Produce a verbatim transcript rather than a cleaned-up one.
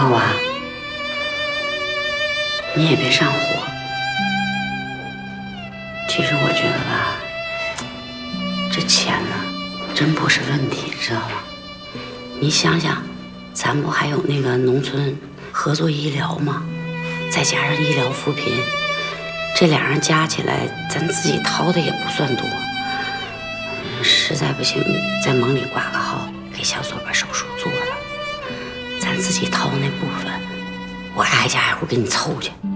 哥娃，你也别上火。其实我觉得吧，这钱呢，真不是问题，知道吗？你想想，咱不还有那个农村合作医疗吗？再加上医疗扶贫，这俩人加起来，咱自己掏的也不算多。实在不行，在盟里挂个号，给小左把手术做了，咱自己掏那部分，我挨家挨户给你凑去。